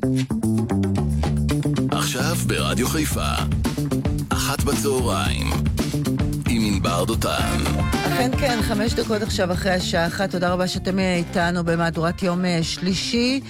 עכשיו ברדיו חיפה, 13:00 עם ענבר דותן. אכן כן, 5 דקות עכשיו אחרי השעה 1. תודה רבה שאתם איתנו במהדורת יום שלישי.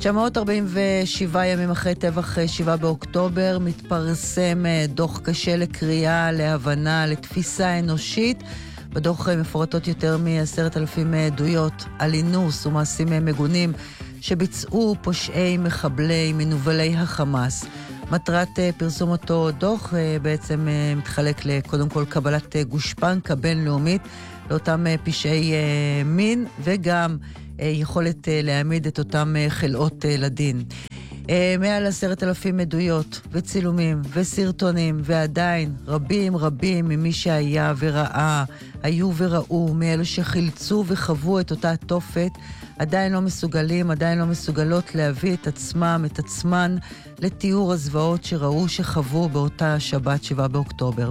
947 ימים אחרי טבח 7 באוקטובר מתפרסם דוח קשה לקריאה, להבנה, לתפיסה אנושית. בדוח מפורטות יותר מ10,000 עדויות על אינוס ומעשים מגונים שביצעו פושעי מחבלי מנובלי החמאס. מטרת פרסום אותו דוח בעצם מתחלק לקודם כל קבלת גושפנקה בינלאומית לאותם פשעי מין, וגם יכולת להעמיד את אותם חלאות לדין. מעל 10,000 עדויות וצילומים וסרטונים, ועדיין רבים ממי שהיה וראה, היו וראו, מאלו שחילצו וחוו את אותה תופת, עדיין לא מסוגלות להביא את עצמם, את עצמן, לתיאור הזוועות שראו, שחוו באותה שבת 7 באוקטובר.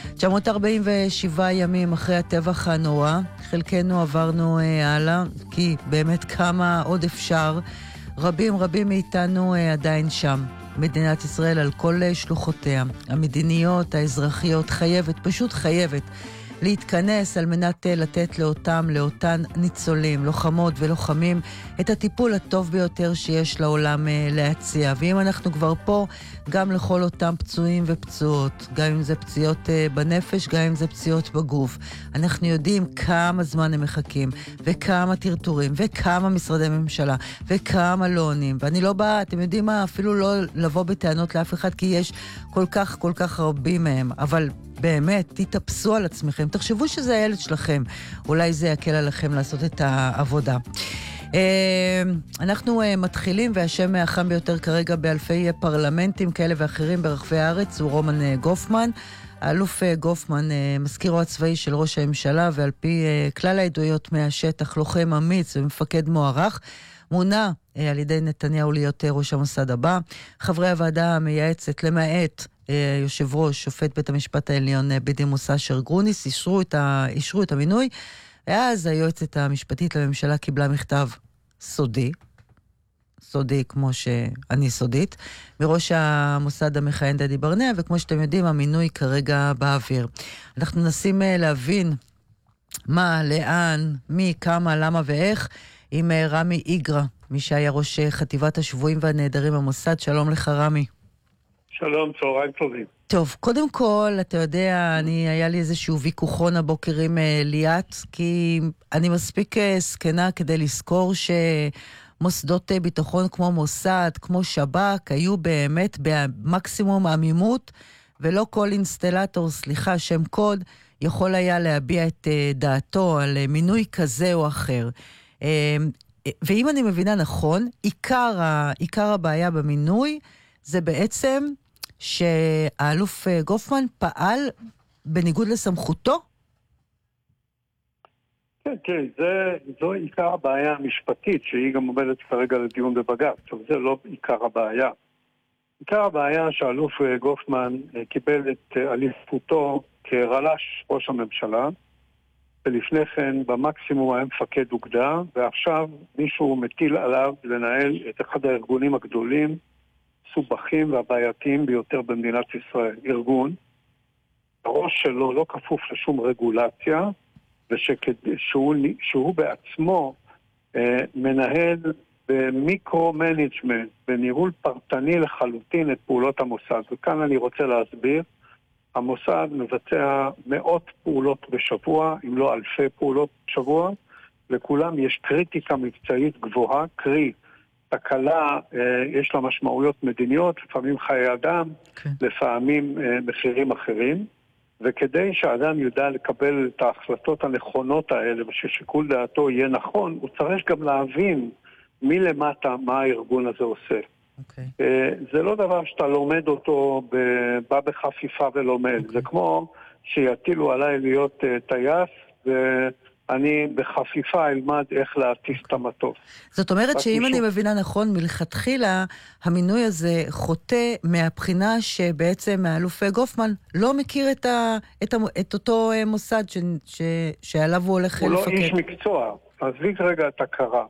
947 ימים אחרי הטבח הנורא, חלקנו עברנו הלאה, כי באמת כמה עוד אפשר. רבים מאיתנו עדיין שם. מדינת ישראל על כל שלוחותיה, המדיניות, האזרחיות, פשוט חייבת להתכנס על מנת לתת לאותן ניצולים, לוחמות ולוחמים, את הטיפול הטוב ביותר שיש לעולם להציע. ואם אנחנו כבר פה, גם לכל אותם פצועים ופצועות, גם אם זה פציעות בנפש, גם אם זה פציעות בגוף. אנחנו יודעים כמה זמן הם מחכים, וכמה טרטורים, וכמה משרדי ממשלה, וכמה לא עונים. ואני לא באה, אתם יודעים מה, אפילו לא לבוא בטענות לאף אחד, כי יש כל כך רבים מהם. אבל באמת, תתאפסו על עצמכם, תחשבו שזה הילד שלכם, אולי זה יקל עליכם לעשות את העבודה. אנחנו מתחילים, והשם החם ביותר כרגע באלפי פרלמנטים כאלה ואחרים ברחבי הארץ הוא רומן גופמן. האלוף גופמן, מזכירו הצבאי של ראש הממשלה, ועל פי כלל העדויות מהשטח, לוחם אמיץ ומפקד מוערך, מונה על ידי נתניהו להיות ראש המוסד הבא. חברי הוועדה המייעצת, למעט יושב ראש שופט בית המשפט העליון בדימוס אשר גרוניס, אישרו את המינוי, ואז היועצת המשפטית לממשלה קיבלה מכתב סודי כמו שאני סודית, מראש המוסד המכהן דדי ברנע, וכמו שאתם יודעים, המינוי כרגע באוויר. אנחנו נסים להבין מה, לאן, מי, כמה, למה ואיך, עם רמי איגרא, מי שהיה ראש חטיבת השבויים והנעדרים במוסד. שלום לך רמי. שלום, צהריים טובים. טוב, קודם כל, אתה יודע, היה לי איזשהו ויכוחון הבוקר עם ליאת, כי אני מספיק סקנה כדי לזכור שמוסדות ביטחון כמו מוסד, כמו שב"כ, היו באמת במקסימום עמימות, ולא כל אינסטלטור, שם קוד, יכול היה להביע את דעתו על מינוי כזה או אחר. ואם אני מבינה נכון, עיקר הבעיה במינוי זה בעצם שהאלוף גופמן פעל בניגוד לסמכותו? כן, זו עיקר הבעיה המשפטית, שהיא גם עומדת כרגע לדיון בבג"ץ. עכשיו, זה לא עיקר הבעיה. עיקר הבעיה שהאלוף גופמן קיבל את אליפותו כרל"ש ראש הממשלה, ולפני כן במקסימום היה מפקד אוגדה, ועכשיו מישהו מטיל עליו לנהל את אחד הארגונים הגדולים, סובכים והבעייתיים ביותר במדינת ישראל. ארגון, הראש שלו לא כפוף לשום רגולציה, ושהוא בעצמו מנהל במיקרו-מנג'מנט, בניהול פרטני לחלוטין את פעולות המוסד. וכאן אני רוצה להסביר, המוסד מבצע מאות פעולות בשבוע, אם לא אלפי פעולות בשבוע, לכולם יש קריטיקה מבצעית גבוהה, קרי, תקלה, יש לה משמעויות מדיניות, לפעמים חיי אדם, לפעמים מחירים אחרים, וכדי שהאדם ידע לקבל את ההחלטות הנכונות האלה, וששיקול דעתו יהיה נכון, הוא צריך גם להבין מלמטה מה הארגון הזה עושה. זה לא דבר שאתה לומד אותו, בא בחפיפה ולומד. זה כמו שיטילו עליי להיות טייס, ואני בחפיפה אלמד איך להטיס את המטוס. זאת אומרת שאם אני מבינה נכון, מלכתחילה המינוי הזה חוטא מהבחינה שבעצם האלוף גופמן לא מכיר את אותו מוסד שעליו הוא הולך לפקד. הוא לא איש מקצוע. עזבי רגע את הכרה.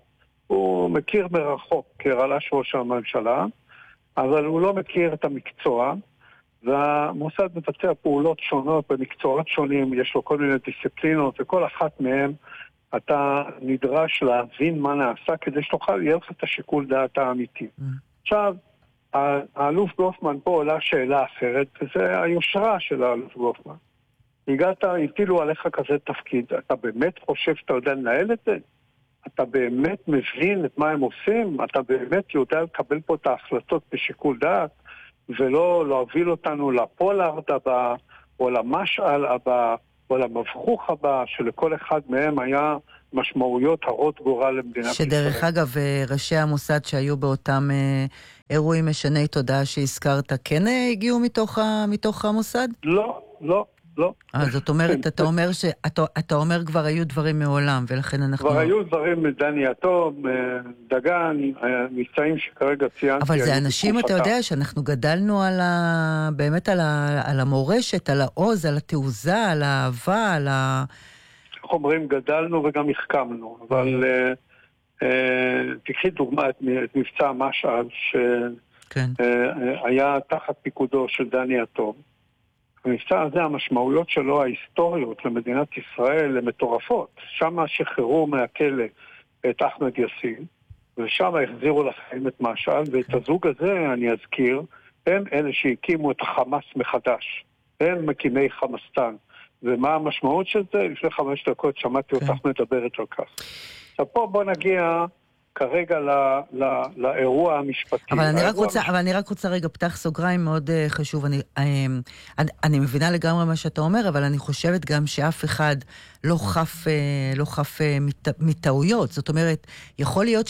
הוא מכיר מרחוק כרל"ש ראש הממשלה, אבל הוא לא מכיר את המקצוע, והמוסד מבצע פעולות שונות במקצועות שונים, יש לו כל מיני דיסציפלינות, וכל אחת מהן אתה נדרש להבין מה נעשה, כדי שתוכל יהיה לך את השיקול דעת האמיתי. עכשיו, האלוף גופמן פה עולה שאלה אחרת, וזה היושרה של האלוף גופמן. הגעת, הטילו עליך כזה תפקיד, אתה באמת חושב שאתה יודע לנהל את זה? אתה באמת מבין את מה הם עושים? אתה באמת יודע לקבל פה את ההחלטות בשיקול דעת, ולא להוביל אותנו לפולארד הבא, או למשעל הבא, או למבחוך הבא, שלכל אחד מהם היה משמעויות הרות גורל למדינת ישראל. שדרך אגב, ראשי המוסד שהיו באותם אירועים משני תודעה שהזכרת, כן הגיעו מתוך המוסד? לא, לא. לא. זאת אומרת, אתה אומר כבר היו דברים מעולם, ולכן אנחנו... כבר היו דברים מדני יתום, דגן, מבצעים שכרגע ציינתי. אבל זה אנשים, אתה יודע, שאנחנו גדלנו באמת על המורשת, על העוז, על התעוזה, על האהבה, על ה... איך אומרים, גדלנו וגם החכמנו, אבל תקחי דוגמה את מבצע משעל, שהיה תחת פיקודו של דני יתום. המבצע הזה, המשמעויות שלו, ההיסטוריות למדינת ישראל, הן מטורפות. שם שחררו מהכלא את אחמד יאסין, ושם החזירו לחיים את משעל, ואת הזוג הזה, אני אזכיר, הם אלה שהקימו את החמאס מחדש. הם מקימי חמאסטן. ומה המשמעות של זה? לפני 5 דקות שמעתי אותך מדברת על כך. עכשיו פה בוא נגיע כרגע לאירוע המשפטי. אבל אני רק רוצה רגע פתח סוגריים מאוד חשוב. אני מבינה לגמרי מה שאתה אומר, אבל אני חושבת גם שאף אחד לא חף מטעויות. זאת אומרת, יכול להיות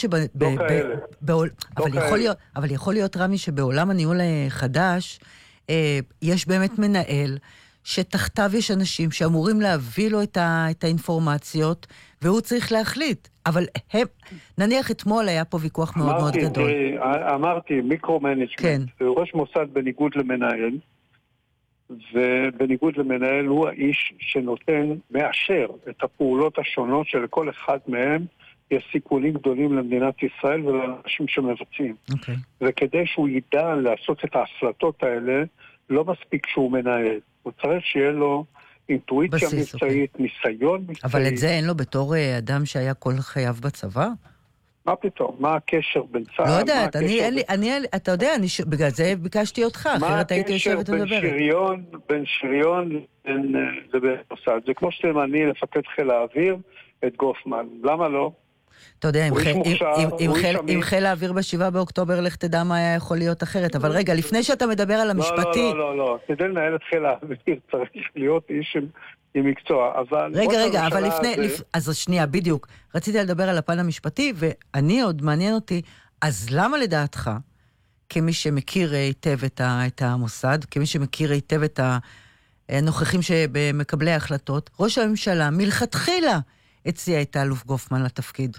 אבל יכול להיות רמי שבעולם הניהול החדש יש באמת מנהל שתחתיו יש אנשים שאמורים להביא לו את האינפורמציות, והוא צריך להחליט. אבל נניח אתמול היה פה ויכוח מאוד מאוד גדול. אמרתי, מיקרו-מנג'מנט. ראש מוסד בניגוד למנהל, ובניגוד למנהל הוא האיש שנותן, מאשר את הפעולות השונות שלכל אחד מהם יש סיכונים גדולים למדינת ישראל ולאנשים שמבצעים. וכדי שהוא ידע לעשות את ההחלטות האלה, לא מספיק שהוא מנהל. הוא צריך שיהיה לו אינטואיציה מבצעית, ניסיון מבצעי. אבל את זה אין לו בתור אדם שהיה כל חייו בצבא? מה פתאום? מה הקשר בין צה"ל? לא יודעת, אתה יודע, בגלל זה ביקשתי אותך, אחרת הייתי יושבת ומדברת. מה הקשר בין שריון לבין מוסד? זה כמו שתמני לפקד חיל האוויר את גופמן. למה לא? אתה יודע, אם חיל האוויר ב7 באוקטובר, לך תדע מה היה יכול להיות אחרת. אבל רגע, לפני שאתה מדבר על המשפטי... לא. כדי לנהל את חיל האוויר צריך להיות איש עם מקצוע. רגע, אבל לפני... אז שנייה, בדיוק. רציתי לדבר על הפן המשפטי, ואני עוד מעניין אותי, אז למה לדעתך, כמי שמכיר היטב את המוסד, כמי שמכיר היטב את הנוכחים שבמקבלי ההחלטות, ראש הממשלה מלכתחילה הציע את האלוף גופמן לתפקיד?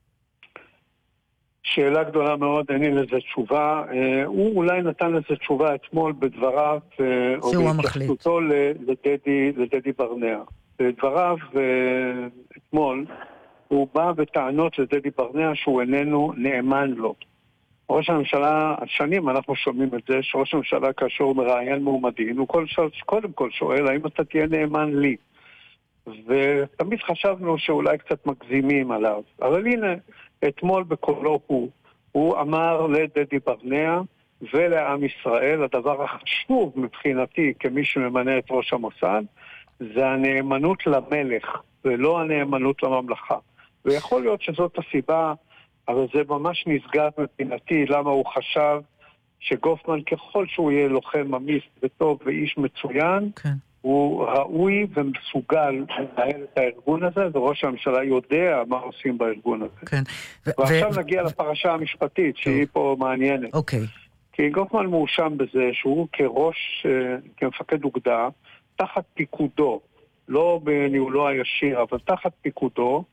שאלה גדולה מאוד, אין לי לזה תשובה. הוא אולי נתן לזה תשובה אתמול בדבריו, שהוא המחליט. בהתייחסותו לדדי ברנע. בדבריו אתמול, הוא בא בטענות לדדי ברנע שהוא איננו נאמן לו. ראש הממשלה, שנים אנחנו שומעים את זה, שראש הממשלה כאשר הוא מראיין מועמדים, הוא קודם כל שואל, האם אתה תהיה נאמן לי? ותמיד חשבנו שאולי קצת מגזימים עליו. אבל הנה, אתמול בקולו הוא אמר לדדי ברנע ולעם ישראל, הדבר החשוב מבחינתי כמי שממנה את ראש המוסד, זה הנאמנות למלך ולא הנאמנות לממלכה. ויכול להיות שזאת הסיבה, אבל זה ממש נסגר מבחינתי למה הוא חשב שגופמן ככל שהוא יהיה לוחם אמיץ וטוב ואיש מצוין, כן. הוא ראוי ומסוגל לנהל את הארגון הזה, וראש הממשלה יודע מה עושים בארגון הזה. כן. ועכשיו נגיע לפרשה המשפטית, שהיא פה מעניינת. אוקיי. כי גופמן מואשם בזה שהוא כמפקד אוגדה, תחת פיקודו, לא בניהולו הישיר, אבל תחת פיקודו,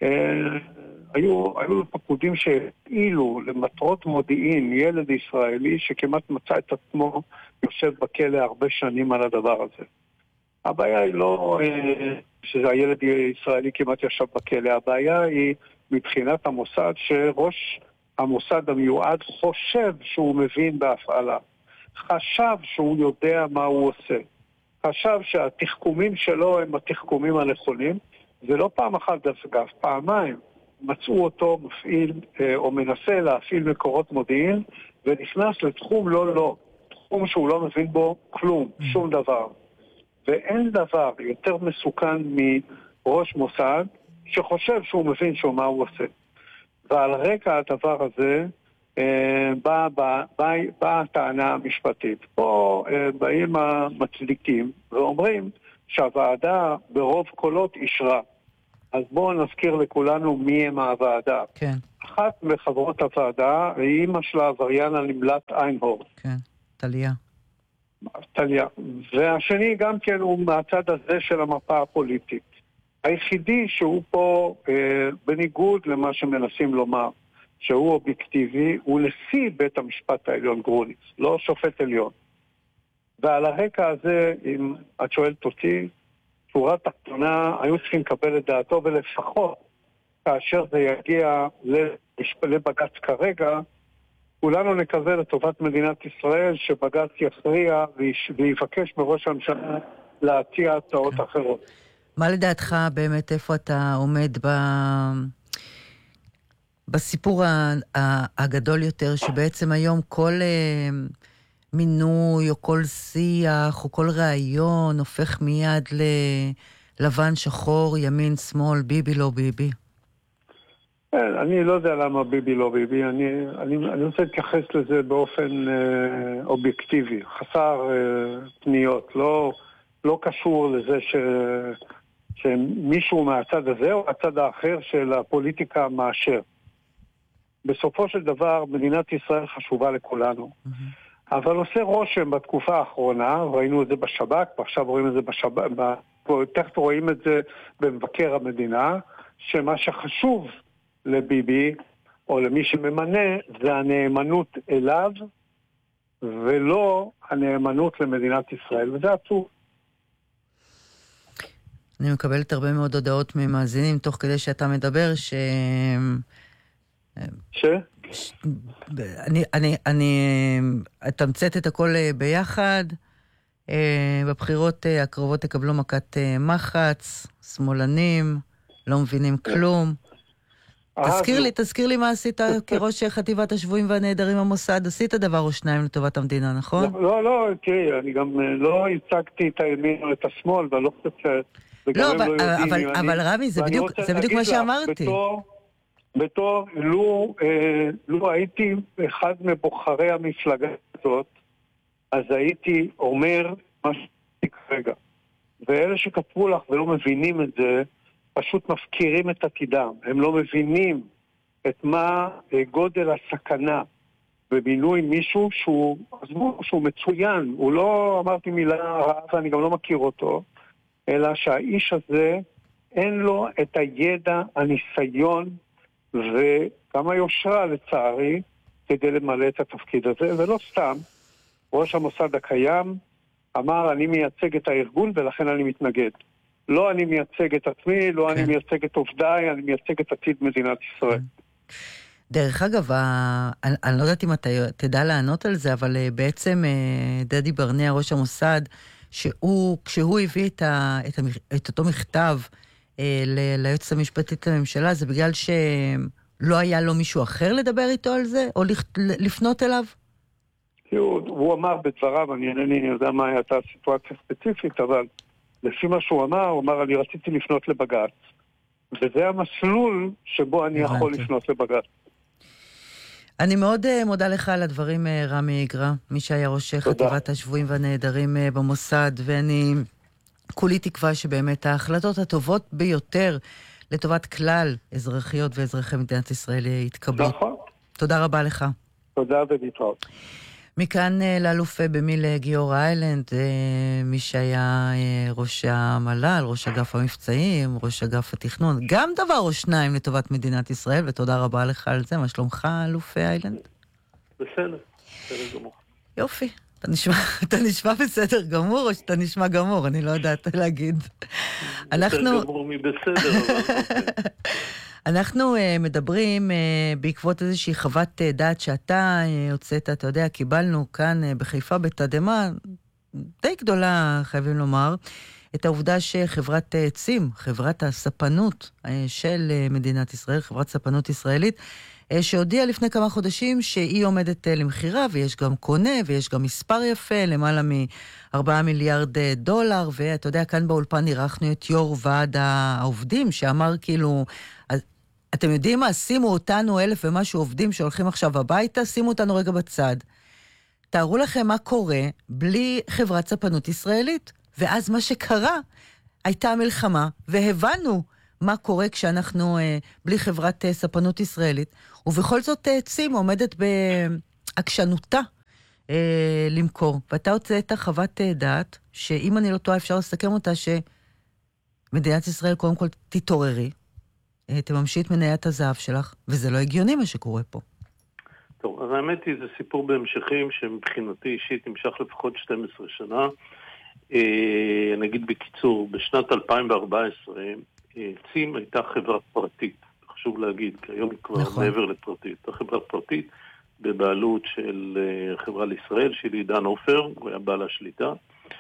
היו פקודים שהפעילו למטרות מודיעין ילד ישראלי שכמעט מצא את עצמו יושב בכלא הרבה שנים על הדבר הזה. הבעיה היא לא שהילד ישראלי כמעט ישב בכלא, הבעיה היא מבחינת המוסד שראש המוסד המיועד חושב שהוא מבין בהפעלה. חשב שהוא יודע מה הוא עושה. חשב שהתחכומים שלו הם התחכומים הנכונים, ולא פעם אחת דווקא, פעמיים מצאו אותו מפעיל או מנסה להפעיל מקורות מודיעין, ונכנס לתחום לא, תחום שהוא לא מבין בו כלום, שום דבר. ואין דבר יותר מסוכן מראש מוסד שחושב שהוא מבין מה הוא עושה. ועל רקע הדבר הזה באה הטענה המשפטית. פה באים המצדיקים ואומרים שהוועדה ברוב קולות אישרה. אז בואו נזכיר לכולנו מי הם הוועדה. כן. אחת מחברות הוועדה היא אמא של העבריין הנמלט איינהורן. כן, טליה. טליה. והשני גם כן הוא מהצד הזה של המפה הפוליטית. היחידי שהוא פה, בניגוד למה שמנסים לומר, שהוא אובייקטיבי, הוא נשיא בית המשפט העליון גרוניס, לא שופט עליון. ועל הרקע הזה, אם את שואלת אותי, שורה תחתונה, היו צריכים לקבל את דעתו, ולפחות כאשר זה יגיע לבג"ץ כרגע, כולנו נקווה לטובת מדינת ישראל שבג"ץ יכריע ויבקש מראש הממשלה להציע הצעות אחרות. מה לדעתך באמת, איפה אתה עומד בסיפור הגדול יותר, שבעצם היום כל מינוי או כל שיח או כל רעיון הופך מיד ללבן שחור, ימין שמאל, ביבי לא ביבי? אני לא יודע למה ביבי לא ביבי, אני רוצה להתייחס לזה באופן אובייקטיבי, חסר פניות, לא קשור לזה שמישהו מהצד הזה או הצד האחר של הפוליטיקה מאשר. בסופו של דבר מדינת ישראל חשובה לכולנו, אבל עושה רושם בתקופה האחרונה, ראינו את זה בשב"כ, ועכשיו רואים את זה תכף רואים את זה במבקר המדינה, שמה שחשוב לביבי או למי שממנה זה הנאמנות אליו ולא הנאמנות למדינת ישראל, וזה עצוב. אני מקבלת הרבה מאוד הודעות ממאזינים תוך כדי שאתה מדבר אני אתמצת את הכל ביחד. בבחירות הקרובות תקבלו מכת מחץ, שמאלנים, לא מבינים כלום. תזכיר לי מה עשית כראש חטיבת השבויים והנעדרים המוסד. עשית דבר או שניים לטובת המדינה, נכון? לא, תראי, אני גם לא הצגתי את הימין או את השמאל, ואני לא חושב ש... לא, אבל רמי, זה בדיוק מה שאמרתי. בתור, לו הייתי אחד מבוחרי המפלגה הזאת, אז הייתי אומר מה שעשיתי כרגע. ואלה שכתבו לך ולא מבינים את זה, פשוט מפקירים את עתידם. הם לא מבינים את מה גודל הסכנה במינוי מישהו שהוא מצוין. הוא לא אמרתי מילה רעה ואני גם לא מכיר אותו, אלא שהאיש הזה אין לו את הידע, הניסיון וגם היושרה לצערי כדי למלא את התפקיד הזה. ולא סתם, ראש המוסד הקיים אמר אני מייצג את הארגון ולכן אני מתנגד. לא אני מייצג את עצמי, לא אני מייצג את עובדיי, אני מייצג את עתיד מדינת ישראל. דרך אגב, אני לא יודעת אם אתה תדע לענות על זה, אבל בעצם דדי ברנע, ראש המוסד, כשהוא הביא את אותו מכתב ליועצת המשפטית לממשלה, זה בגלל שלא היה לו מישהו אחר לדבר איתו על זה, או לפנות אליו? הוא אמר בדבריו, אני אינני יודע מה הייתה הסיטואציה הספציפית, אבל לפי מה שהוא אמר, אני רציתי לפנות לבג"ץ, וזה המסלול שבו אני יכול לפנות לבג"ץ. אני מאוד מודה לך על הדברים, רמי איגרא, מי שהיה ראש חטיבת השבויים והנעדרים במוסד, ואני כולי תקווה שבאמת ההחלטות הטובות ביותר לטובת כלל אזרחיות ואזרחי מדינת ישראל יתקבלו. נכון. תודה רבה לך. תודה ולהתראות. מכאן לאלוף במיל גיורא איילנד, מי שהיה ראש המל"ל, ראש אגף המבצעים, ראש אגף התכנון, גם דבר או שניים לטובת מדינת ישראל, ותודה רבה לך על זה. מה שלומך, אלוף איילנד? בסדר גמור. יופי. אתה נשמע בסדר גמור, או שאתה נשמע גמור? אני לא יודעת להגיד. בסדר גמור מבסדר, אבל... אנחנו מדברים בעקבות איזושהי חוות דעת שאתה הוצאת, אתה יודע, קיבלנו כאן בחיפה בתדהמה די גדולה, חייבים לומר, את העובדה שחברת צים, חברת הספנות של מדינת ישראל, חברת ספנות ישראלית, שהודיעה לפני כמה חודשים שהיא עומדת למחירה, ויש גם קונה, ויש גם מספר יפה, למעלה מ$4 מיליארד, ואתה יודע, כאן באולפן ערכנו את יו"ר ועד העובדים, שאמר כאילו, אתם יודעים מה, שימו אותנו 1,000 ומשהו עובדים שהולכים עכשיו הביתה, שימו אותנו רגע בצד. תארו לכם מה קורה בלי חברת ספנות ישראלית. ואז מה שקרה, הייתה מלחמה, והבנו מה קורה כשאנחנו בלי חברת ספנות ישראלית, ובכל זאת צים עומדת בעקשנותה למכור. ואתה הוצאת חוות דעת, שאם אני לא טועה אפשר לסכם אותה, שמדינת ישראל קודם כל תתעוררי, תממשי את מניית הזהב שלך, וזה לא הגיוני מה שקורה פה. טוב, אז האמת היא, זה סיפור בהמשכים שמבחינתי אישית נמשך לפחות 12 שנה. נגיד בקיצור, בשנת 2014 צים הייתה חברה פרטית, חשוב להגיד, כי היום היא כבר מעבר לפרטית. הייתה חברה פרטית בבעלות של חברה לישראל, של עידן עופר, הוא היה בעל השליטה,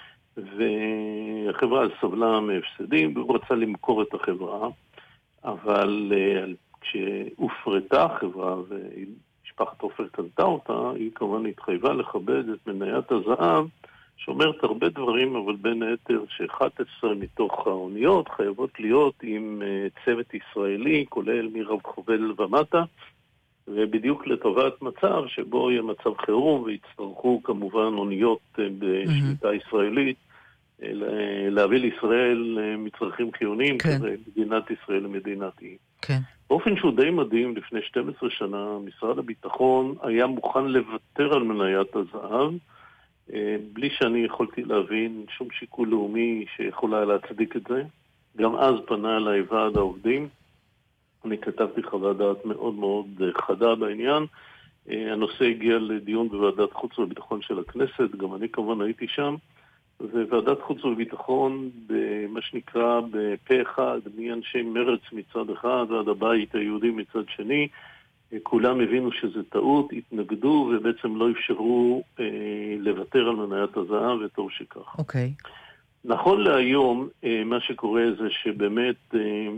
והחברה סבלה מהפסדים, והוא רצה למכור את החברה, אבל כשהופרטה החברה ומשפחת עופר קנתה אותה, היא כמובן התחייבה לכבד את מניית הזהב, שאומרת הרבה דברים, אבל בין היתר ש11 מתוך האוניות חייבות להיות עם צוות ישראלי, כולל מרב חובל ומטה, ובדיוק לטובת מצב שבו יהיה מצב חירום, ויצטרכו כמובן אוניות בשליטה ישראלית, להביא לישראל מצרכים חיוניים, כזה מדינת ישראל למדינת אי. באופן שהוא די מדהים, לפני 12 שנה, משרד הביטחון היה מוכן לוותר על מניית הזהב, בלי שאני יכולתי להבין שום שיקול לאומי שיכולה להצדיק את זה. גם אז פנה אליי ועד העובדים. אני כתבתי חוות דעת מאוד מאוד חדה בעניין. הנושא הגיע לדיון בוועדת חוץ וביטחון של הכנסת, גם אני כמובן הייתי שם, וועדת חוץ וביטחון, במה שנקרא בפה אחד, מאנשי מרץ מצד אחד ועד הבית היהודי מצד שני, כולם הבינו שזה טעות, התנגדו ובעצם לא אפשרו לוותר על מניית הזהב, וטוב שכך. אוקיי. נכון להיום, מה שקורה זה שבאמת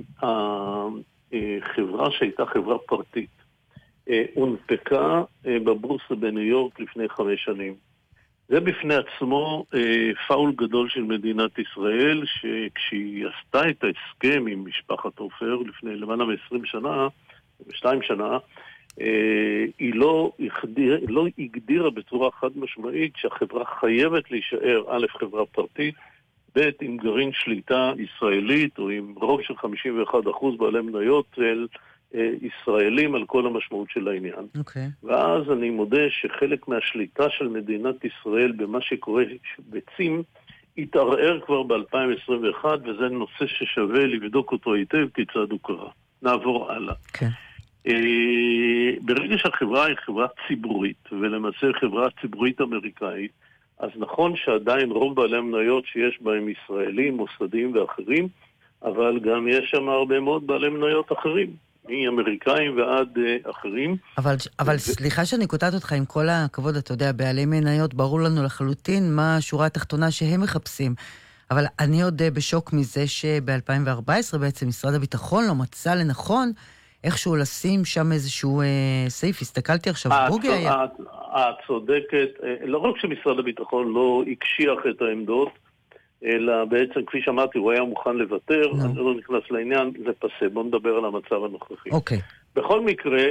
החברה שהייתה חברה פרטית, הונפקה בבורסה בניו יורק לפני 5 שנים. זה בפני עצמו פאול גדול של מדינת ישראל, שכשהיא עשתה את ההסכם עם משפחת עופר לפני למעלה מ-20 שנה, 2 שנה, היא לא הגדירה בצורה חד משמעית שהחברה חייבת להישאר א' חברה פרטית, ב' עם גרעין שליטה ישראלית, או עם רוב של 51% בעלי מניות של ישראלים על כל המשמעות של העניין. ואז אני מודה שחלק מהשליטה של מדינת ישראל במה שקורה בצים, התערער כבר ב-2021, וזה נושא ששווה לבדוק אותו היטב כיצד הוא קרה. נעבור הלאה. ברגע שהחברה היא חברה ציבורית, ולמעשה חברה ציבורית אמריקאית, אז נכון שעדיין רוב בעלי המניות שיש בהם ישראלים, מוסדיים ואחרים, אבל גם יש שם הרבה מאוד בעלי מניות אחרים, מאמריקאים ועד אחרים. אבל סליחה שאני קוטעת אותך, עם כל הכבוד, אתה יודע, בעלי מניות ברור לנו לחלוטין מה השורה התחתונה שהם מחפשים. אבל אני עוד בשוק מזה שב-2014 בעצם משרד הביטחון לא מצא לנכון איכשהו לשים שם איזשהו סעיף. הסתכלתי עכשיו, בוגי היה. את צודקת, לא רק שמשרד הביטחון לא הקשיח את העמדות, אלא בעצם, כפי שאמרתי, הוא היה מוכן לוותר, אני לא נכנס לעניין, זה פסה. בואו נדבר על המצב הנוכחי. בכל מקרה,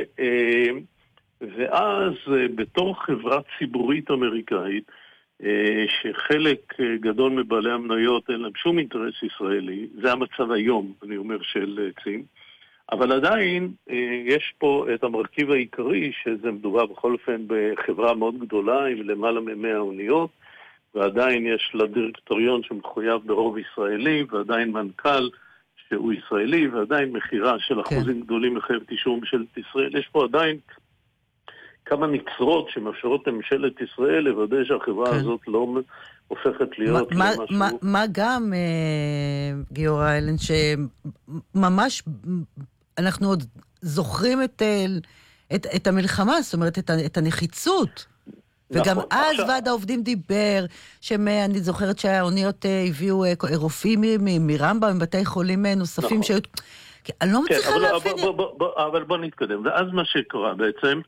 ואז בתור חברה ציבורית אמריקאית, שחלק גדול מבעלי המניות אין להם שום אינטרס ישראלי, זה המצב היום, אני אומר, של צים, אבל עדיין יש פה את המרכיב העיקרי, שזה מדובר בכל אופן בחברה מאוד גדולה, עם למעלה מ-100 אוניות, ועדיין יש לה דירקטוריון שמחויב ברוב ישראלי, ועדיין מנכ"ל שהוא ישראלי, ועדיין מחירה של אחוזים גדולים מחייבת אישור ממשלת ישראל. יש פה עדיין כמה נצרות שמאפשרות לממשלת ישראל לוודא שהחברה הזאת לא הופכת להיות למשהו. מה גם, גיורא איילנד, שממש אנחנו עוד זוכרים את המלחמה, זאת אומרת, את הנחיצות. וגם אז ועד העובדים דיבר, אני זוכרת שהאוניות הביאו רופאים מרמב"ם, מבתי חולים נוספים שהיו... אני לא מצליחה להבין... אבל בוא נתקדם. ואז מה שקרה בעצם,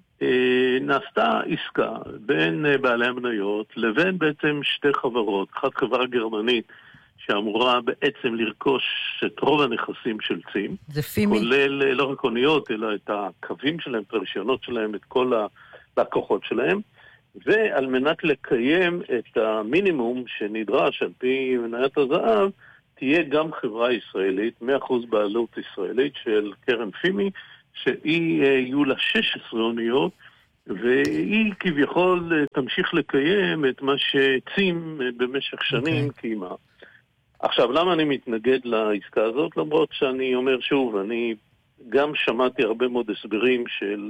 נעשתה עסקה בין בעלי המניות לבין בעצם שתי חברות, אחת חברה גרמנית שאמורה בעצם לרכוש את רוב הנכסים של צים, זה פימי. כולל לא רק אוניות, אלא את הקווים שלהם, את הרישיונות שלהם, את כל הלקוחות שלהם, ועל מנת לקיים את המינימום שנדרש על פי מניית הזהב, תהיה גם חברה ישראלית, 100% בעלות ישראלית של קרן פימי, שהיא יהיו לה 16 אוניות, והיא כביכול תמשיך לקיים את מה שצים במשך שנים קיימה. עכשיו, למה אני מתנגד לעסקה הזאת? למרות שאני אומר שוב, אני גם שמעתי הרבה מאוד הסברים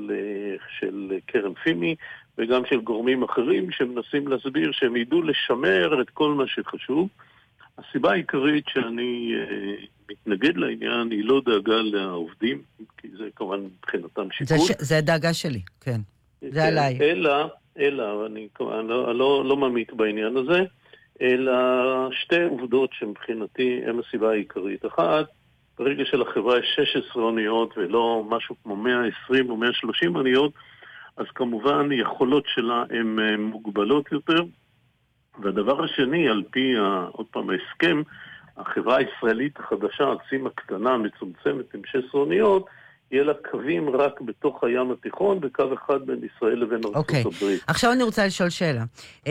של קרן פימי, וגם של גורמים אחרים שמנסים להסביר שהם ידעו לשמר את כל מה שחשוב. הסיבה העיקרית שאני מתנגד לעניין היא לא דאגה לעובדים, כי זה כמובן מבחינתם שיקול. זה הדאגה שלי, כן. זה עליי. אלא, אני כמובן לא ממית בעניין הזה, אלא שתי עובדות שמבחינתי הן הסיבה העיקרית. אחת, ברגע שלחברה יש 16 אוניות ולא משהו כמו 120 או 130 אוניות, אז כמובן יכולות שלה הן מוגבלות יותר. והדבר השני, על פי עוד פעם ההסכם, החברה הישראלית החדשה, הצים הקטנה, מצומצמת עם 16 אוניות, יהיה לה קווים רק בתוך הים התיכון, בקו אחד בין ישראל לבין ארצות הברית. עכשיו אני רוצה לשאול שאלה.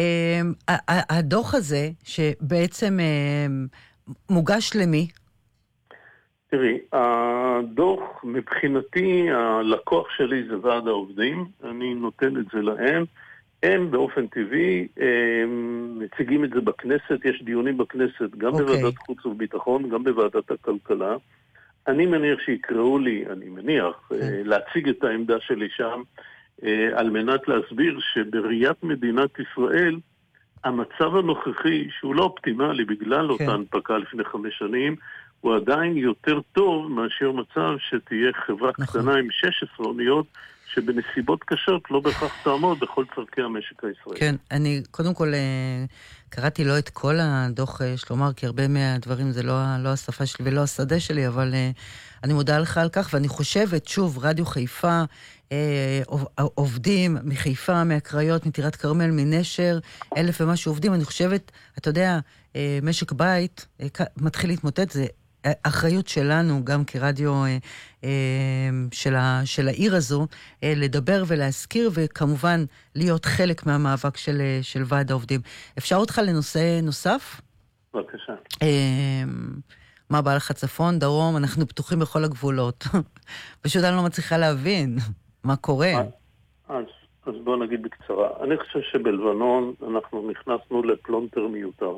הדוח הזה, שבעצם מוגש למי? תראי, הדוח מבחינתי, הלקוח שלי זה ועד העובדים, אני נותן את זה להם, הם באופן טבעי מציגים את זה בכנסת, יש דיונים בכנסת, גם בוועדת חוץ וביטחון, גם בוועדת הכלכלה. אני מניח שיקראו לי, להציג את העמדה שלי שם, על מנת להסביר שבראיית מדינת ישראל, המצב הנוכחי, שהוא לא אופטימלי בגלל אותה הנפקה לפני 5 שנים, הוא עדיין יותר טוב מאשר מצב שתהיה חברה קטנה עם 16 אוניות, שבנסיבות קשות לא בהכרח תעמוד בכל צורכי המשק הישראלי. כן, אני קודם כל קראתי לא את כל הדוח, יש לומר, כי הרבה מהדברים זה לא השפה שלי ולא השדה שלי, אבל אני מודה לך על כך, ואני חושבת, שוב, רדיו חיפה, עובדים מחיפה, מהקריות, מטירת כרמל, מנשר, 1,000 ומשהו עובדים, אני חושבת, אתה יודע, משק בית מתחיל להתמוטט, זה אחריות שלנו, גם כרדיו של העיר הזו, לדבר ולהזכיר, וכמובן להיות חלק מהמאבק של ועד העובדים. אפשר אותך לנושא נוסף? בבקשה. מה בא לך צפון, דרום? אנחנו פתוחים בכל הגבולות. פשוט אני לא מצליחה להבין מה קורה. אז בוא נגיד בקצרה. אני חושב שבלבנון אנחנו נכנסנו לפלונטר מיותר.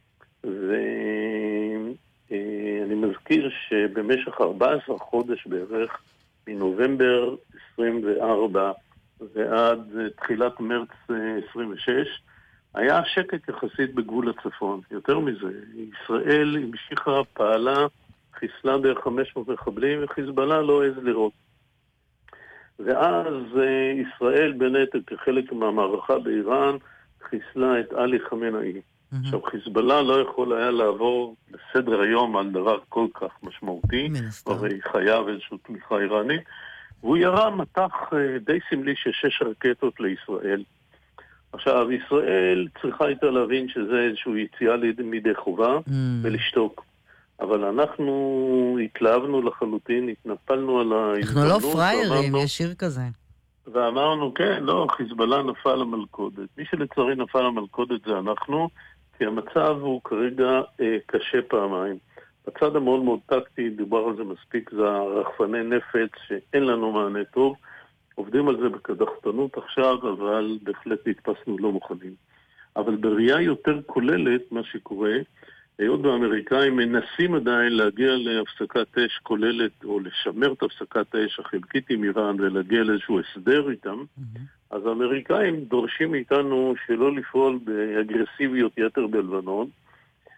אני מזכיר שבמשך 14 חודש בערך, מנובמבר 24 ועד תחילת מרץ 26, היה שקט יחסית בגבול הצפון. יותר מזה, ישראל המשיכה, פעלה, חיסלה בערך 500 מחבלים, וחיזבאללה לא העז לראות. ואז ישראל בנטל כחלק מהמערכה באיראן, חיסלה את עלי חמינאי. עכשיו, חיזבאללה לא יכול היה לעבור בסדר היום על דבר כל כך משמעותי, הרי חייב איזושהי תמיכה איראנית, והוא ירה מטח די סמלי של 6 רקטות לישראל. עכשיו, ישראל צריכה הייתה להבין שזה איזושהי יציאה מידי חובה ולשתוק. אבל אנחנו התלהבנו לחלוטין, התנפלנו על ההזדמנות. אנחנו לא פריירים, יש שיר כזה. ואמרנו, כן, לא, חיזבאללה נפל למלכודת. מי שלצערי נפל למלכודת זה אנחנו, כי המצב הוא כרגע קשה פעמיים. בצד המאוד מאוד טקטי, דובר על זה מספיק, זה הרחפני נפץ שאין לנו מענה טוב. עובדים על זה בקדחתנות עכשיו, אבל בהחלט נתפסנו לא מוכנים. אבל בראייה יותר כוללת, מה שקורה, היות והאמריקאים מנסים עדיין להגיע להפסקת אש כוללת, או לשמר את הפסקת האש החלקית עם איראן, ולהגיע לאיזשהו הסדר איתם, אז האמריקאים דורשים מאיתנו שלא לפעול באגרסיביות יתר בלבנון,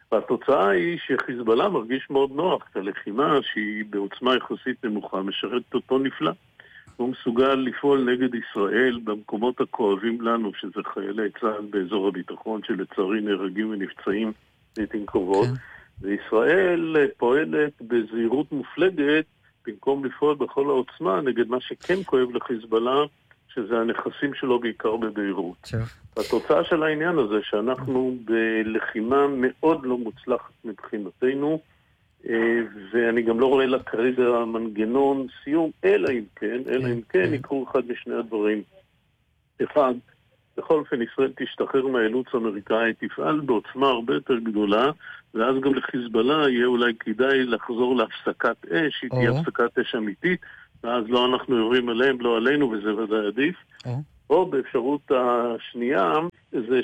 והתוצאה היא שחיזבאללה מרגיש מאוד נוח, הלחימה שהיא בעוצמה יחסית נמוכה, משרתת אותו נפלא. הוא מסוגל לפעול נגד ישראל במקומות הכואבים לנו, שזה חיילי צה"ל באזור הביטחון, שלצערי נהרגים ונפצעים לעתים קרובות. וישראל פועלת בזהירות מופלגת, במקום לפעול בכל העוצמה נגד מה שכן כואב לחיזבאללה, שזה הנכסים שלו בעיקר בביירות. התוצאה של העניין הזה, שאנחנו בלחימה מאוד לא מוצלחת מבחינתנו, ואני גם לא רואה לה כרגע מנגנון סיום, אלא אם כן יקרו אחד משני הדברים. אחד, בכל אופן ישראל תשתחרר מהאילוץ האמריקאי, תפעל בעוצמה הרבה יותר גדולה, ואז גם לחיזבאללה יהיה אולי כדאי לחזור להפסקת אש, היא תהיה הפסקת אש אמיתית, ואז לא אנחנו יורים עליהם, לא עלינו, וזה ודאי עדיף. או באפשרות השנייה, זה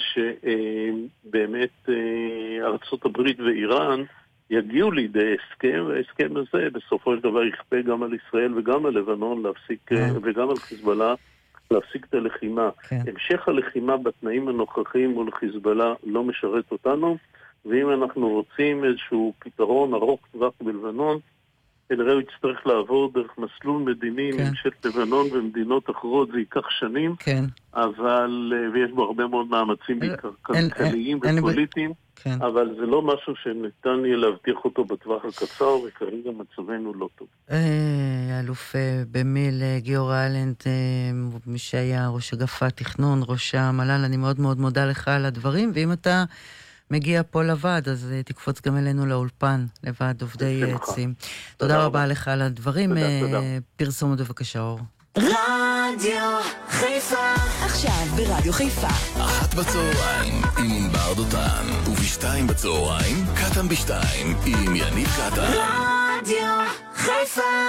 שבאמת ארצות הברית ואיראן יגיעו לידי הסכם, וההסכם הזה בסופו של דבר יכפה גם על ישראל וגם על לבנון להפסיק, וגם על חיזבאללה להפסיק את הלחימה. המשך הלחימה בתנאים הנוכחיים מול חיזבאללה לא משרת אותנו, ואם אנחנו רוצים איזשהו פתרון ארוך טווח בלבנון, כנראה הוא יצטרך לעבור דרך מסלול מדיני ממשלת לבנון ומדינות אחרות, זה ייקח שנים, אבל, ויש בו הרבה מאוד מאמצים כלכליים ופוליטיים, אבל זה לא משהו שניתן יהיה להבטיח אותו בטווח הקצר, וכרגע מצבנו לא טוב. אלוף במיל גיאור איילנד, מי שהיה ראש אגף התכנון, ראש המל"ל, אני מאוד מאוד מודה לך על הדברים, ואם אתה מגיע פה לוועד, אז תקפוץ גם אלינו לאולפן, לוועד עובדי עצים. תודה רבה לך על הדברים. פרסומו בבקשה אור. רדיו חיפה. עכשיו ברדיו חיפה. 13:00 עם ענבר דותן, וב-14:00 קטן ב2 עם יניב קטן. רדיו חיפה.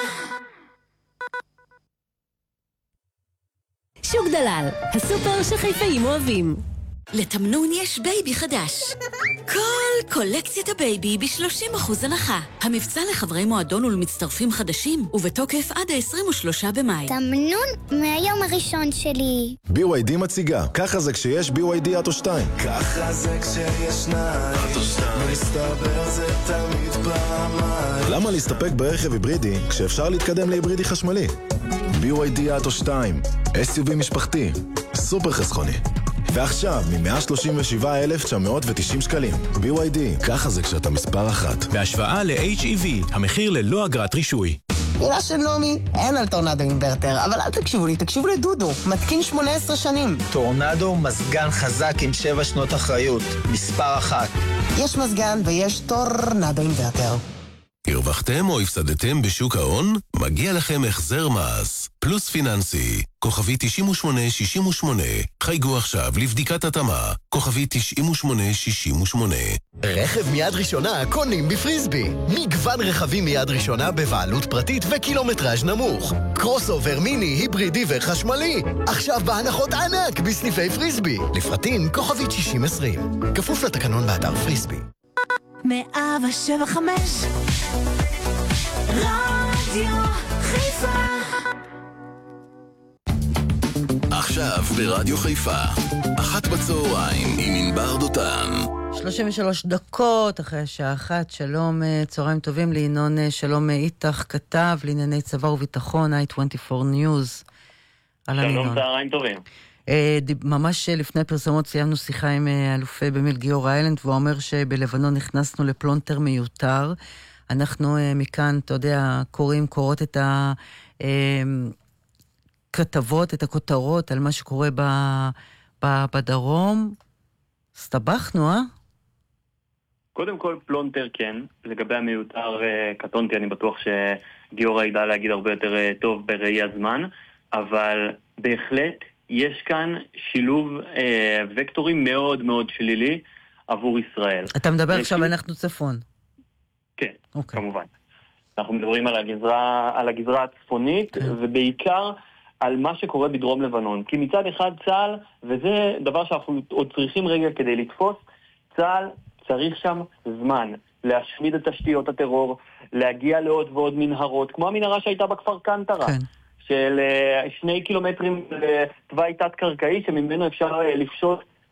שוק דלל, הסופר שחיפאים אוהבים. לתמנון יש בייבי חדש. כל קולקציית הבייבי ב-30% הנחה. המבצע לחברי מועדון ולמצטרפים חדשים, ובתוקף עד ה-23 במאי. תמנון מהיום הראשון שלי. BYD מציגה. ככה זה כשיש BYD אוטו 2. ככה זה כשיש שניים. מסתבר זה תמיד פעמיים. למה להסתפק ברכב היברידי כשאפשר להתקדם להיברידי חשמלי? BYD אוטו 2. SUV משפחתי. סופר חסכוני. ועכשיו, מ-137,990 שקלים. BYD, ככה זה כשאתה מספר אחת. בהשוואה ל-HEV, המחיר ללא אגרת רישוי. מילה של נעמי, אין על טורנדו אינברטר, אבל אל תקשיבו לי, תקשיבו לדודו, מתקין 18 שנים. טורנדו מזגן חזק עם 7 שנות אחריות, מספר אחת. יש מזגן ויש טורנדו אינברטר. הרווחתם או הפסדתם בשוק ההון? מגיע לכם החזר מס. פלוס פיננסי, כוכבי 9868. חייגו עכשיו לבדיקת התאמה, כוכבי 9868. רכב מיד ראשונה קונים בפריסבי. מגוון רכבים מיד ראשונה בבעלות פרטית וקילומטראז' נמוך. קרוס אובר מיני, היברידי וחשמלי. עכשיו בהנחות ענק בסניפי פריסבי. לפרטים כוכבי 6020. כפוף לתקנון באתר פריסבי. 175 רדיו חיפה. עכשיו ברדיו חיפה, 13:00 עם ענבר דותן. 33 דקות אחרי השעה 1, שלום, צהריים טובים לינון שלום איתך, כתב לענייני צבא וביטחון, i24 News. שלום, צהריים טובים. ממש לפני פרסומות סיימנו שיחה עם אלוף במיל גיאור איילנד, והוא אומר שבלבנון נכנסנו לפלונטר מיותר. אנחנו מכאן, אתה יודע, קוראות את הכתבות, את הכותרות על מה שקורה בדרום. הסתבכנו, קודם כל פלונטר כן, לגבי המיותר קטונתי, אני בטוח שגיאור ידע להגיד הרבה יותר טוב בראי הזמן, אבל בהחלט יש כאן שילוב וקטורים מאוד מאוד שלילי עבור ישראל. אתה מדבר עכשיו אנחנו צפון. כן, כמובן. אנחנו מדברים על הגזרה הצפונית, ובעיקר על מה שקורה בדרום לבנון. כי מצד אחד צה"ל, וזה דבר שאנחנו עוד צריכים רגע כדי לתפוס, צה"ל צריך שם זמן להשמיד את תשתיות הטרור, להגיע לעוד ועוד מנהרות, כמו המנהרה שהייתה בכפר קנטרה. כן. של 2 קילומטרים לתוואי תת-קרקעי, שממנו אפשר לפשוט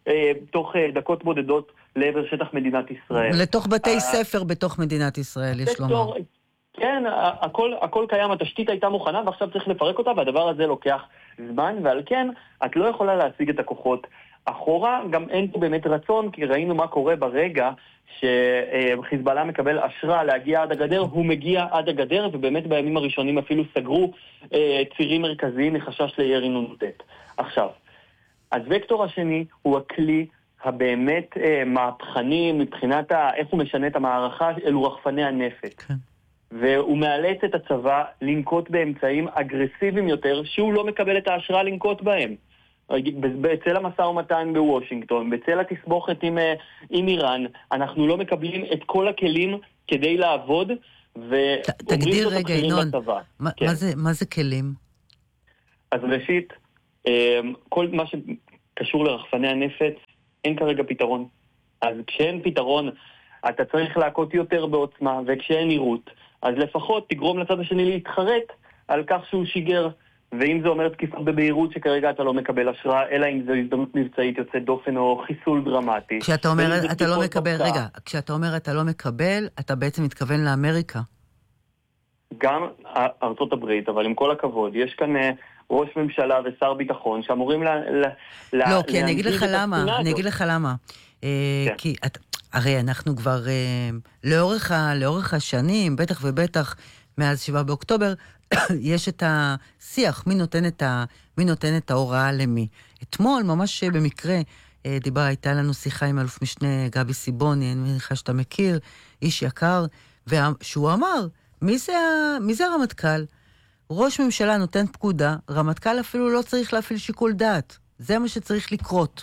תוך דקות בודדות לעבר שטח מדינת ישראל. לתוך בתי ספר בתוך מדינת ישראל, יש לומר. כן, הכל קיים, התשתית הייתה מוכנה ועכשיו צריך לפרק אותה, והדבר הזה לוקח זמן, ועל כן את לא יכולה להשיג את הכוחות אחורה. גם אין פה באמת רצון, כי ראינו מה קורה ברגע שחיזבאללה מקבל אשרה להגיע עד הגדר, הוא מגיע עד הגדר, ובאמת בימים הראשונים אפילו סגרו צירים מרכזיים מחשש לירי נ"ט. עכשיו, הווקטור השני הוא הכלי הבאמת מהפכני מבחינת איך הוא משנה את המערכה, אלו רחפני הנפץ. והוא מאלץ את הצבא לנקוט באמצעים אגרסיביים יותר, שהוא לא מקבל את האשרה לנקוט בהם. בצל המשא ומתן בוושינגטון, בצל התסבוכת עם איראן, אנחנו לא מקבלים את כל הכלים כדי לעבוד, תגדיר רגע, ינון, מה זה כלים? אז ראשית, כל מה שקשור לרחפני הנפץ, אין כרגע פתרון. אז כשאין פתרון, אתה צריך להכות יותר בעוצמה, וכשאין נראות, אז לפחות תגרום לצד השני להתחרט על כך שהוא שיגר. ואם זה אומר תקיפה בבהירות שכרגע אתה לא מקבל אשרה, אלא אם זו הזדמנות מבצעית יוצאת דופן או חיסול דרמטי. כשאתה אומר אתה לא מקבל, רגע, כשאתה אומר אתה לא מקבל, אתה בעצם מתכוון לאמריקה. גם ארצות הברית, אבל עם כל הכבוד, יש כאן ראש ממשלה ושר ביטחון שאמורים לא, כי אני אגיד לך למה. כי הרי אנחנו כבר לאורך השנים, בטח ובטח מאז 7 באוקטובר, יש את השיח, מי נותן את ההוראה למי. אתמול, ממש במקרה, הייתה לנו שיחה עם אלוף משנה גבי סיבוני, אני מניחה שאתה מכיר, איש יקר, שהוא אמר, מי זה הרמטכ"ל? ראש ממשלה נותן פקודה, רמטכ"ל אפילו לא צריך להפעיל שיקול דעת. זה מה שצריך לקרות.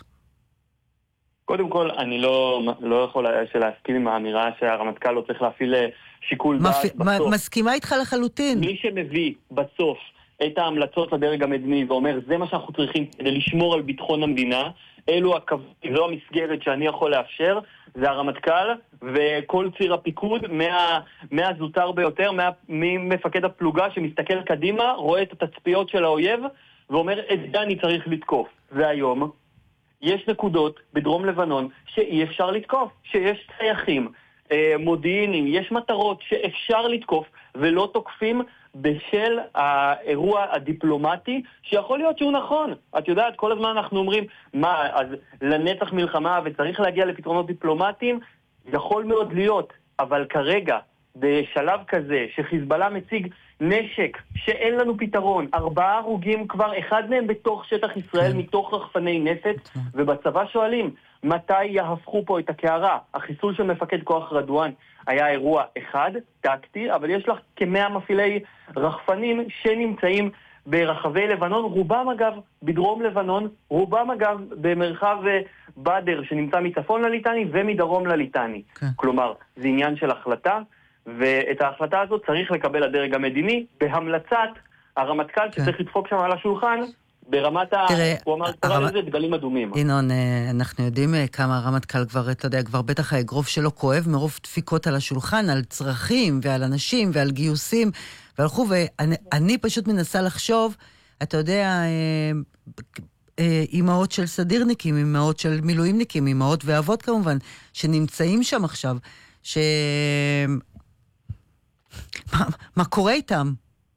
קודם כל, אני לא יכול להסכים עם האמירה שהרמטכ"ל לא צריך להפעיל שיקול דעת בסוף. מסכימה איתך לחלוטין. מי שמביא בסוף את ההמלצות לדרג המדיני ואומר, זה מה שאנחנו צריכים כדי לשמור על ביטחון המדינה, זו המסגרת שאני יכול לאפשר, זה הרמטכ"ל וכל ציר הפיקוד מהזוטר ביותר, ממפקד הפלוגה שמסתכל קדימה, רואה את התצפיות של האויב ואומר, את זה אני צריך לתקוף. והיום יש נקודות בדרום לבנון שאי אפשר לתקוף, שיש צייחים, מודיעינים, יש מטרות שאפשר לתקוף ולא תוקפים בשל האירוע הדיפלומטי, שיכול להיות שהוא נכון. את יודעת, כל הזמן אנחנו אומרים, אז לנצח מלחמה וצריך להגיע לפתרונות דיפלומטיים, יכול מאוד להיות, אבל כרגע, בשלב כזה, שחיזבאללה מציג נשק שאין לנו פתרון, 4 הרוגים כבר, אחד מהם בתוך שטח ישראל, מתוך רחפני נפץ, ובצבא שואלים, מתי יהפכו פה את הקערה? החיסול של מפקד כוח רדואן היה אירוע אחד, טקטי, אבל יש לך כ100 מפעילי רחפנים שנמצאים ברחבי לבנון, רובם אגב בדרום לבנון, רובם אגב במרחב בדר שנמצא מצפון לליטני ומדרום לליטני. כלומר, זה עניין של החלטה, ואת ההחלטה הזאת צריך לקבל הדרג המדיני בהמלצת הרמטכ"ל שצריך לדפוק שם על השולחן ברמת הוא אמר, קרא לזה דגלים אדומים. ינון, אנחנו יודעים כמה הרמטכ"ל כבר, אתה יודע, כבר בטח האגרוף שלו כואב מרוב דפיקות על השולחן, על צרכים ועל אנשים ועל גיוסים, והלכו, ואני פשוט מנסה לחשוב, אתה יודע, אימהות של סדירניקים, אימהות של מילואימניקים, אימהות ואבות כמובן, שנמצאים שם עכשיו, מה קורה איתם?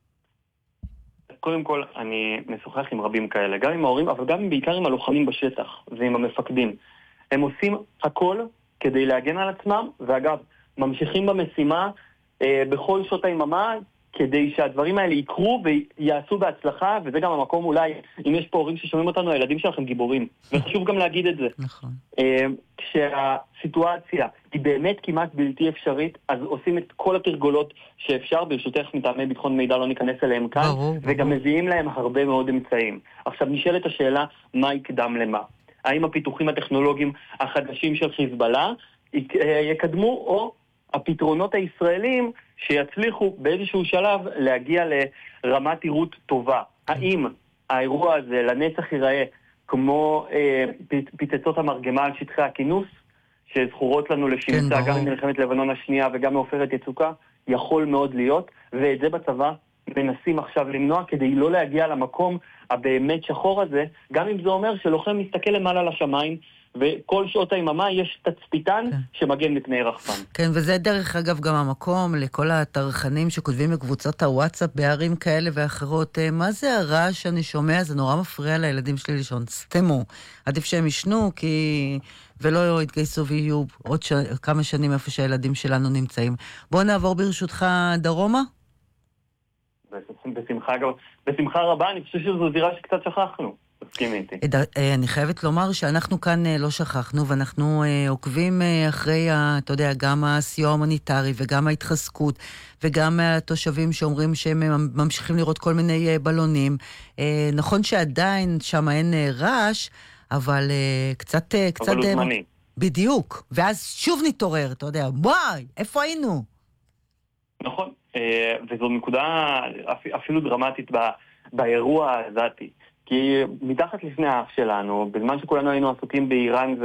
קודם כל, אני משוחח עם רבים כאלה, גם עם ההורים, אבל גם בעיקר עם הלוחמים בשטח ועם המפקדים. הם עושים הכל כדי להגן על עצמם, ואגב, ממשיכים במשימה בכל שעות היממה, כדי שהדברים האלה יקרו ויעשו בהצלחה, וזה גם המקום אולי, אם יש פה הורים ששומעים אותנו, הילדים שלכם גיבורים. וחשוב גם להגיד את זה. נכון. כשהסיטואציה היא באמת כמעט בלתי אפשרית, אז עושים את כל התרגולות שאפשר, ברשותך מטעמי ביטחון מידע לא ניכנס אליהם כאן, וגם מביאים להם הרבה מאוד אמצעים. עכשיו נשאלת השאלה, מה יקדם למה? האם הפיתוחים הטכנולוגיים החדשים של חיזבאללה יקדמו, או הפתרונות הישראלים שיצליחו באיזשהו שלב להגיע לרמת עירות טובה? האם האירוע הזה לנצח ייראה כמו פיצצות המרגמה על שטחי הכינוס, שזכורות לנו לשמצה גם ממלחמת לבנון השנייה וגם מעופרת יצוקה? יכול מאוד להיות, ואת זה בצבא מנסים עכשיו למנוע כדי לא להגיע למקום הבאמת שחור הזה, גם אם זה אומר שלוחם מסתכל למעלה לשמיים וכל שעות היממה יש תצפיתן שמגן מפני רחפן. כן, וזה דרך אגב גם המקום לכל התרחנים שכותבים בקבוצות הוואטסאפ בערים כאלה ואחרות. מה זה הרעש שאני שומע? זה נורא מפריע לילדים שלי לישון. סתמו. עדיף שהם ישנו, ולא יתגייסו ויהיו עוד כמה שנים איפה שהילדים שלנו נמצאים. בואו נעבור ברשותך דרומה. בשמחה רבה, אני חושב שזו זירה שקצת שכחנו. תסכים איתי. אני חייבת לומר שאנחנו כאן לא שכחנו, ואנחנו עוקבים אחרי, אתה יודע, גם הסיוע ההומניטרי וגם ההתחזקות, וגם התושבים שאומרים שהם ממשיכים לראות כל מיני בלונים. נכון שעדיין שם אין רעש, אבל קצת... אבל הוא זמני. בדיוק. ואז שוב נתעורר, אתה יודע, וואי, איפה היינו? נכון. וזו נקודה אפילו דרמטית באירוע הזאתי. כי מתחת לפני האף שלנו, בזמן שכולנו היינו עסוקים באיראן